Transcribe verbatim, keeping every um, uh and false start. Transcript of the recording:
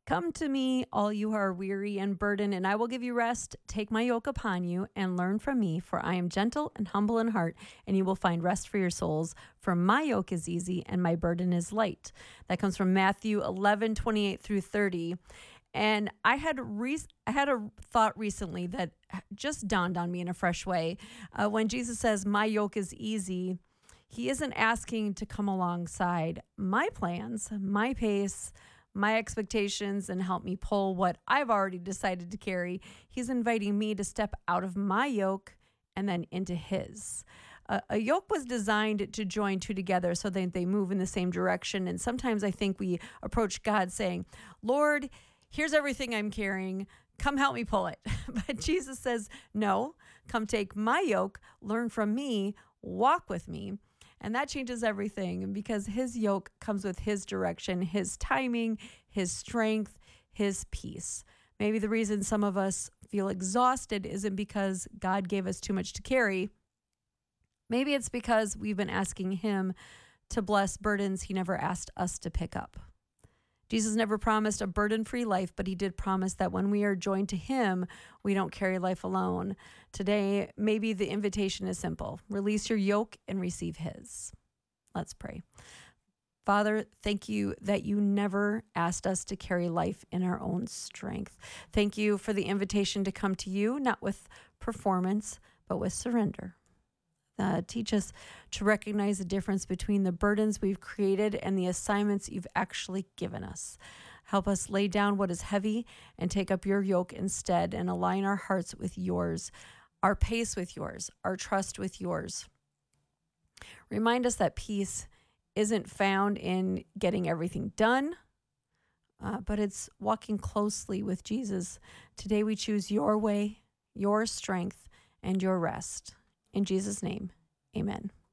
Come to me, all you who are weary and burdened, and I will give you rest. Take my yoke upon you and learn from me, for I am gentle and humble in heart, and you will find rest for your souls. For my yoke is easy and my burden is light. That comes from Matthew eleven, twenty-eight through thirty. And I had re- I had a thought recently that just dawned on me in a fresh way. Uh, when Jesus says, my yoke is easy, he isn't asking to come alongside my plans, my pace, my expectations, and help me pull what I've already decided to carry. He's inviting me to step out of my yoke and then into his. Uh, a yoke was designed to join two together so that they move in the same direction. And sometimes I think we approach God saying, Lord, here's everything I'm carrying. Come help me pull it. But Jesus says, no, come take my yoke, learn from me, walk with me. And that changes everything because his yoke comes with his direction, his timing, his strength, his peace. Maybe the reason some of us feel exhausted isn't because God gave us too much to carry. Maybe it's because we've been asking him to bless burdens he never asked us to pick up. Jesus never promised a burden-free life, but he did promise that when we are joined to him, we don't carry life alone. Today, maybe the invitation is simple. Release your yoke and receive his. Let's pray. Father, thank you that you never asked us to carry life in our own strength. Thank you for the invitation to come to you, not with performance, but with surrender. Uh, teach us to recognize the difference between the burdens we've created and the assignments you've actually given us. Help us lay down what is heavy and take up your yoke instead and align our hearts with yours, our pace with yours, our trust with yours. Remind us that peace isn't found in getting everything done, uh, but it's walking closely with Jesus. Today we choose your way, your strength, and your rest. In Jesus' name, amen.